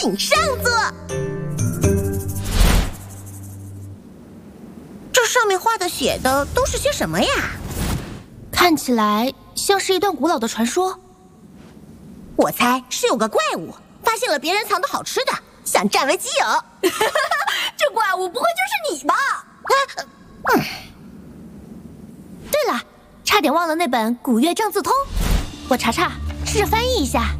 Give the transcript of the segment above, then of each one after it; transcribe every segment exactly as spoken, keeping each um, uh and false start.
请上座。这上面画的写的都是些什么呀？ 看起来像是一段古老的传说。 我猜是有个怪物发现了别人藏的好吃的，想占为己有。 这怪物不会就是你吧？ 啊嗯、 对了，差点忘了那本《古乐正字通》，我查查，试着翻译一下。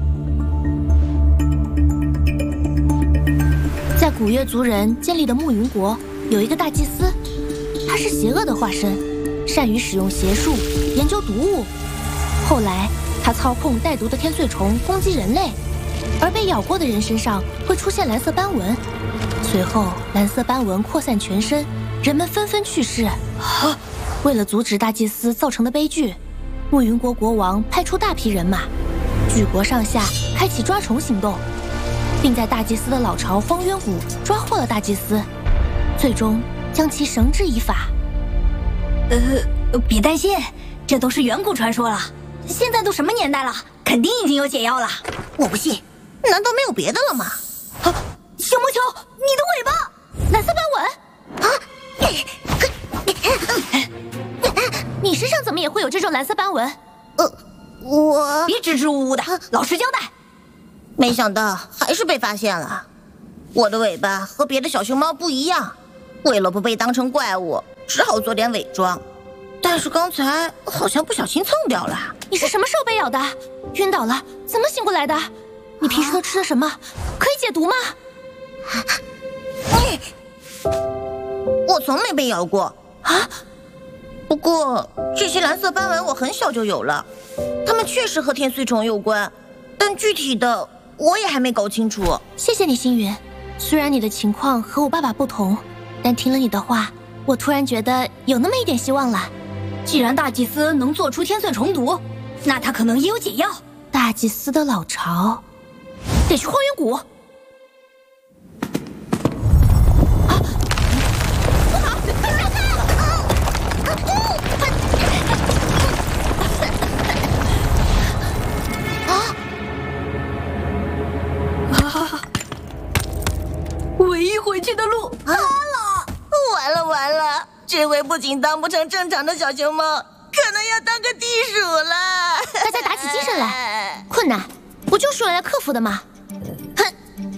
在古乐族人建立的暮云国，有一个大祭司，他是邪恶的化身，善于使用邪术，研究毒物。后来，他操控带毒的天穗虫攻击人类，而被咬过的人身上会出现蓝色斑纹。随后，蓝色斑纹扩散全身，人们纷纷去世。啊！为了阻止大祭司造成的悲剧，暮云国国王派出大批人马，举国上下开启抓虫行动，并在大祭司的老巢方渊谷抓获了大祭司，最终将其绳之以法。 呃，别担心，这都是远古传说了，现在都什么年代了，肯定已经有解药了。 我不信，难道没有别的了吗？ 啊，小魔球，你的尾巴， 蓝色斑纹啊！你身上怎么也会有这种蓝色斑纹？ 呃，我别支支吾吾的，老实交代。 没想到还是被发现了。我的尾巴和别的小熊猫不一样，为了不被当成怪物，只好做点伪装。但是刚才好像不小心蹭掉了。 你是什么时候被咬的？晕倒了，怎么醒过来的？你平时都吃的什么？可以解毒吗？ 我从没被咬过啊。 不过这些蓝色斑纹我很小就有了，它们确实和天穗虫有关，但具体的我也还没搞清楚。 谢谢你，星云。虽然你的情况和我爸爸不同，但听了你的话，我突然觉得有那么一点希望了。 既然大祭司能做出天穗虫毒，那他可能也有解药。 大祭司的老巢，得去荒原谷。 唯一回去的路塌了！完了完了，这回不仅当不成正常的小熊猫，可能要当个地鼠了。 大家打起精神来，困难不就是用来克服的吗？哼！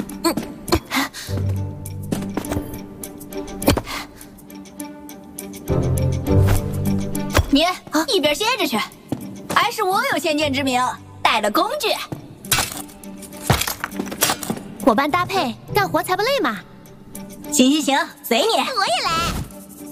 你一边歇着去，还是我有先见之明，带了工具。 伙伴搭配，干活才不累嘛。 行行行，随你。 我也来。